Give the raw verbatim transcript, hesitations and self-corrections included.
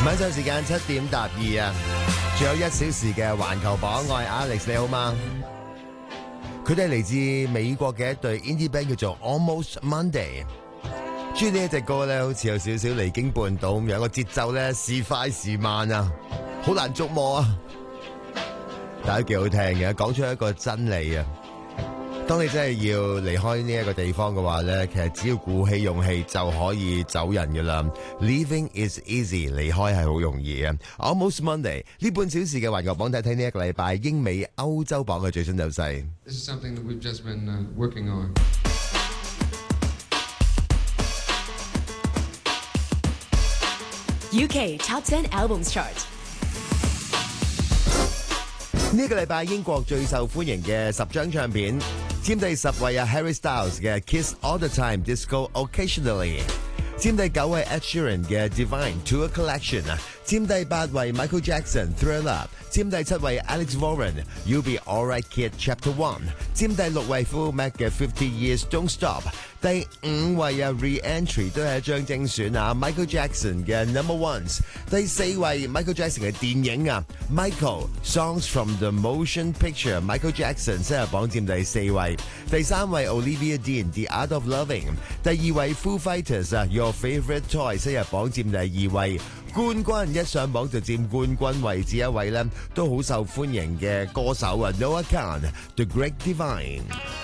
晚上時間七點搭二啊，仲有一小時嘅環球榜，我係 Alex， 你好嗎？佢哋係嚟自美國嘅一隊 indie band 叫做 Almost Monday。中意呢一隻歌咧，好似有少少離經叛道咁樣，個節奏咧時快時慢啊，好難捉摸啊，但係都幾好聽嘅，講出一個真理啊！當你真係要離開呢一個地方嘅話咧，其實只要鼓起勇氣就可以走人噶啦。Leaving is easy， 離開係好容易啊。Almost Monday 呢半小時嘅環球榜睇睇呢一個禮拜英美歐洲榜嘅最新走勢。 This is something that we've just been uh, working on. U K Top Ten Albums Chart。 呢個禮拜英國最受歡迎嘅十張唱片，佔第十位啊 Harry Styles 嘅 Kiss All the Time Disco Occasionally， 佔第九位 Ed Sheeran 嘅 Divine Tour Collection 啊，佔第八位 Michael Jackson Thriller， 佔第七位 Alex Warren You'll Be Alright Kid Chapter One， 佔第六位 Fleetwood Mac 嘅Fifty Years Don't Stop， 第五位啊 Re-Entry 都係一張精選啊 Michael Jackson 嘅 Number Ones， 第四位 Michael Jackson 嘅電影啊 Michael Songs from the Motion Picture Michael Jackson 昔日榜佔第四位，第三位 Olivia Dean The Art of Loving， 第二位 Foo Fighters 啊 Your Favorite Toy 昔日榜佔第二位，冠軍一上榜就佔冠軍位置一位咧，都好受歡迎嘅歌手啊 Noah Kahan The Great Divine。